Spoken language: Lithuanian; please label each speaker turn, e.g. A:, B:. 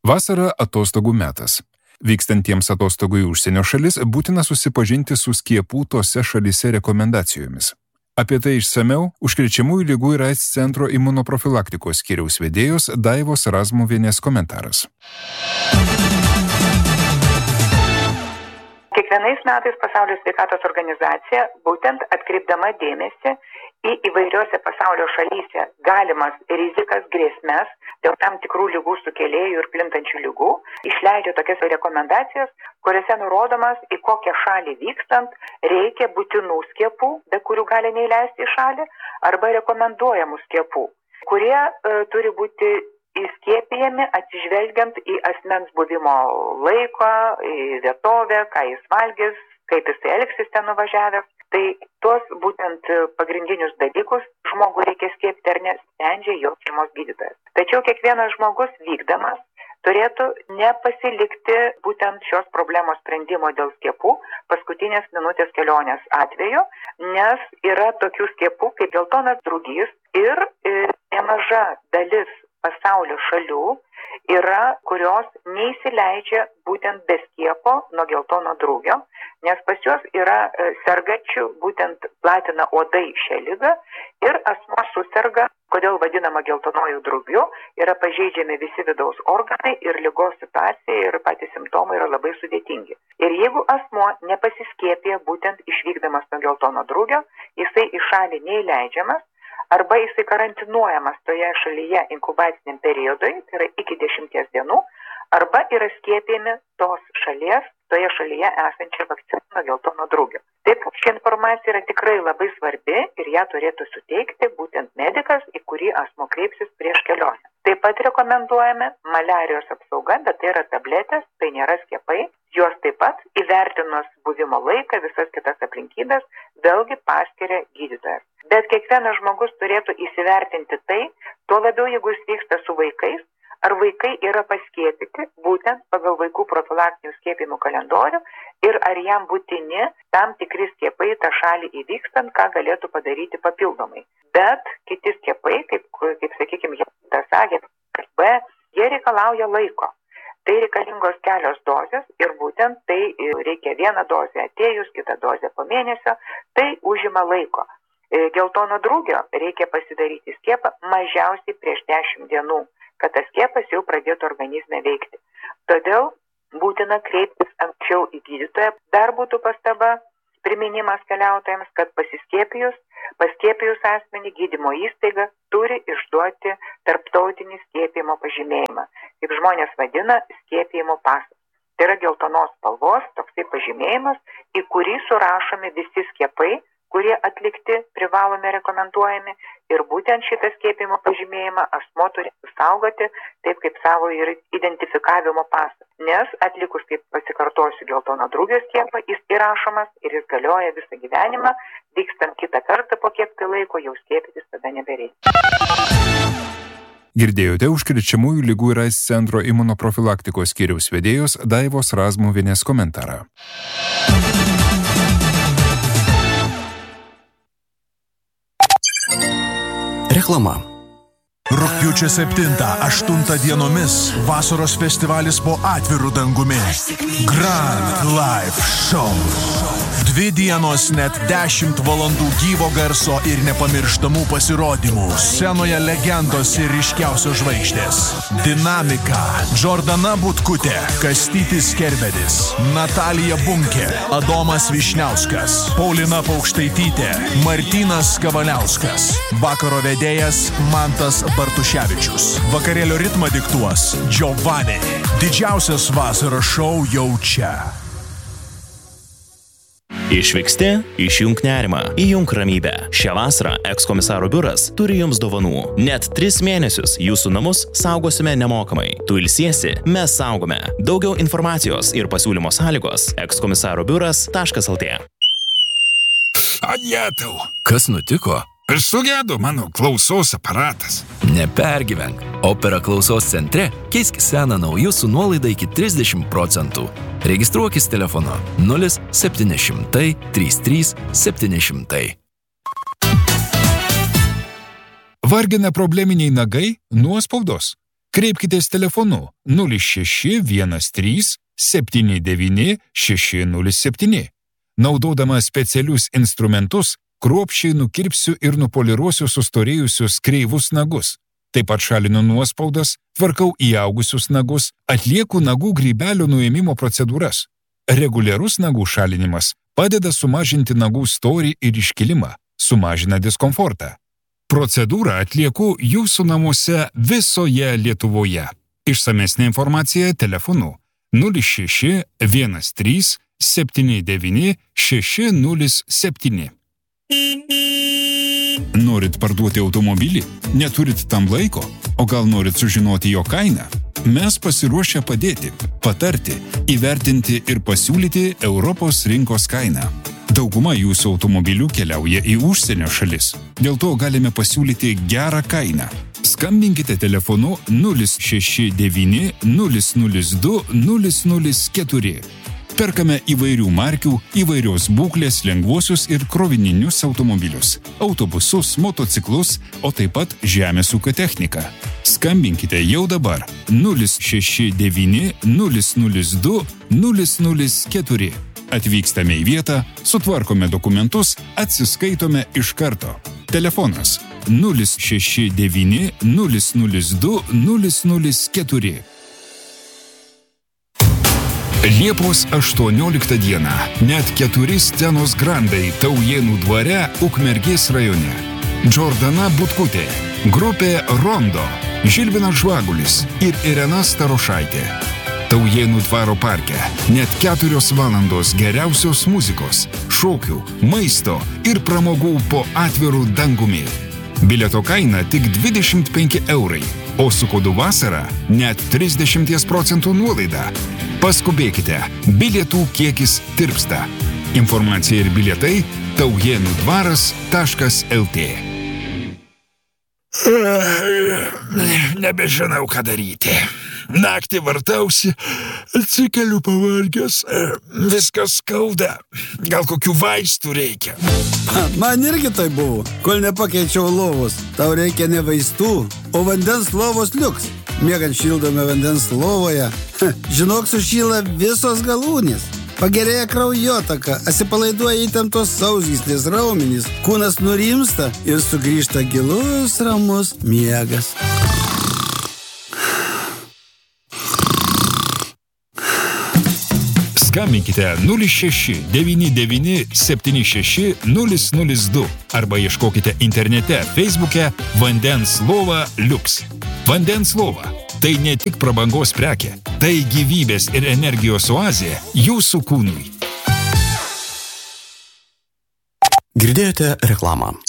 A: Vasara atostogų metas. Vykstantiems atostogų į užsienio šalis būtina susipažinti su skiepų tose šalyse rekomendacijomis. Apie tai išsamiau Užkrečiamųjų ligų ir AIDS centro imunoprofilaktikos skyriaus vedėjos Daivos Razmuvienės komentaras.
B: Kiekvienais metais Pasaulio sveikatos organizacija, būtent atkreipdama dėmesį į įvairiose pasaulio šalyse galimas rizikas, grėsmes dėl tam tikrų ligų sukėlėjų ir plintančių ligų, išleidžia tokias rekomendacijas, kuriuose nurodomas, į kokią šalį vykstant reikia būtinų skiepų, be kurių gali neįleisti į šalį, arba rekomenduojamų skiepų, kurie turi būti įskiepijami atsižvelgiant į asmens buvimo laiką, į vietovę, ką jis valgys, kaip jis elgsis ten nuvažiavęs. Tai tuos būtent pagrindinius dalykus žmogui reikia skiepti ar ne, sprendžia jo šeimos gydytojas. Tačiau kiekvienas žmogus vykdamas turėtų nepasilikti būtent šios problemos sprendimo dėl skiepų paskutinės minutės kelionės atveju, nes yra tokių skiepų kaip geltonas drugys ir nemaža dalis pasaulio šalių yra, kurios neįsileidžia būtent be skiepo nuo geltono drugio, nes pas juos yra sergančių, būtent platina uodai šią ligą ir asmuo suserga, kodėl vadinama geltonojų drugiu, yra pažeidžiami visi vidaus organai ir ligos situacija ir patys simptomai yra labai sudėtingi. Ir jeigu asmuo nepasiskiepė būtent išvykdamas nuo geltono drugio, jisai į šalį neįleidžiamas, arba jisai karantinuojamas toje šalyje inkubaciniam periodui, tai yra iki 10 dienų, arba yra skiepijami tos šalies, toje šalyje esančią vakciną nuo geltono drugio. Taip, ši informacija yra tikrai labai svarbi ir ją turėtų suteikti būtent medikas, į kurį asmuo kreipsis prieš kelionę. Taip pat rekomenduojame maliarijos apsauga, bet tai yra tabletės, tai nėra skiepai. Juos taip pat įvertinus buvimo laiką, visas kitas aplinkybės, vėlgi paskiria gydytojas. Bet kiekvienas žmogus turėtų įsivertinti tai, tuo labiau jeigu jis vyksta su vaikais, ar vaikai yra paskiepyti būtent pagal vaikų profilaktinių skiepimų kalendorių ir ar jam būtini tam tikri skiepai tą šalį įvykstant, ką galėtų padaryti papildomai. Bet kiti skiepai, kaip sakykime, B, jie reikalauja laiko. Tai reikalingos kelios dozės ir būtent tai reikia vieną dozę atėjus, kitą dozę po mėnesio, tai užima laiko. Geltono drugio reikia pasidaryti skiepą mažiausiai prieš 10 dienų, kad tas skiepas jau pradėtų organizme veikti. Todėl būtina kreiptis anksčiau į gydytoją. Dar būtų pastaba, priminimas keliautojams, kad paskiepijus asmenį gydymo įstaiga turi išduoti tarptautinį skiepijimo pažymėjimą. Kaip žmonės vadina, skiepijimo pasas. Tai yra geltonos spalvos toksai pažymėjimas, į kurį surašomi visi skiepai, kurie atlikti, privalomi, rekomenduojami ir būtent šitą skiepimo pažymėjimą asmuo turi saugoti taip kaip savo ir identifikavimo pasą. Nes atlikus, kaip pasikartosiu, geltono drugio skiepą, jis įrašomas ir jis galioja visą gyvenimą, vykstant kitą kartą po kiek tai laiko jau skiepytis tada nebereikia.
A: Girdėjote Užkrečiamųjų ligų ir AIDS centro imunoprofilaktikos skyriaus vedėjos Daivos Razmuvienės komentarą.
C: Reklama.
D: Rugpjūčio 7-8 dienomis vasaros festivalis po atviru dangumi. Grand Live Show. 2 dienos net 10 valandų gyvo garso ir nepamirštamų pasirodymų. Scenoje legendos ir ryškiausios žvaigždės. Dinamika. Džordana Butkutė, Kastytis Kerbedis, Natalija Bunkė, Adomas Višniauskas, Paulina Paukštaitytė, Martynas Kavaliauskas. Vakaro vedėjas Mantas Bartuševičius. Vakarėlio ritmą diktuos Giovanni. Didžiausias vasaros šou jau čia.
C: Išvyksti, išjunk nerimą, įjunk ramybę. Šią vasarą ekskomisaro biuras turi jums dovanų. Net 3 mėnesius jūsų namus saugosime nemokamai. Tu ilsiesi, mes saugome. Daugiau informacijos ir pasiūlymo sąlygos ekskomisarobiuras.lt.
E: Adjetau.
F: Kas nutiko?
E: Sugedo mano klausos aparatas.
F: Nepergyvenk. Opera klausos centre keisk seną naujų su nuolaida iki 30%. Registruokis telefonu 0700 33 700.
A: Vargina probleminiai nagai, nuospaudos. Kreipkitės telefonu 0613 79 607. Naudodama specialius instrumentus, kruopščiai nukirpsiu ir nupoliruosiu sustorėjusius kreivus nagus. Taip pat šalinu nuospaudas, tvarkau įaugusius nagus, atlieku nagų grybelio nuėmimo procedūras. Reguliarus nagų šalinimas padeda sumažinti nagų storį ir iškilimą, sumažina diskomfortą. Procedūrą atlieku jūsų namuose visoje Lietuvoje. Išsamesnė informacija telefonu 06 13 79 607. Norit parduoti automobilį? Neturit tam laiko? O gal norit sužinoti jo kainą? Mes pasiruošę padėti, patarti, įvertinti ir pasiūlyti Europos rinkos kainą. Dauguma jūsų automobilių keliauja į užsienio šalis. Dėl to galime pasiūlyti gerą kainą. Skambinkite telefonu 069 002 004. Perkame įvairių markių, įvairios būklės lengvuosius ir krovininius automobilius, autobusus, motociklus, o taip pat žemės ūkio techniką. Skambinkite jau dabar 069 002 004. Atvykstame į vietą, sutvarkome dokumentus, atsiskaitome iš karto. Telefonas 069 002 004. Liepos 18 dieną net 4 scenos grandai Taujėnų dvare Ukmergės rajone. Džordana Butkutė, grupė Rondo, Žilvinas Žvagulis ir Irena Starošaitė. Taujėnų dvaro parke net 4 valandos geriausios muzikos, šokių, maisto ir pramogų po atvirų dangumi. Bilieto kaina tik 25 eurai, o su kodu vasara net 30% nuolaida. Paskubėkite, bilietų kiekis tirpsta. Informacija ir bilietai taujėnudvaras.lt.
E: Nebežinau, ką daryti. Naktį vartausi, atsikeliu pavargęs, viskas skauda. Gal kokių vaistų reikia?
G: Man irgi tai buvo, kol nepakeičiau lovos. Tau reikia ne vaistų, o vandens lovos liuks. Miegant šildome vandens lovoje. Žinok, sušyla visos galūnės. Pagerėja kraujotaka, atsipalaiduoja įtemptos sausgyslės raumenys, kūnas nurimsta ir sugrįžta gilus ramus miegas.
A: Skambinkite 06 99 76 002 arba ieškokite internete Facebook'e Vandens lova Liuks. Vandens lova – tai ne tik prabangos prekė, tai gyvybės ir energijos oazė jūsų kūnui.
H: Girdėjote reklamą.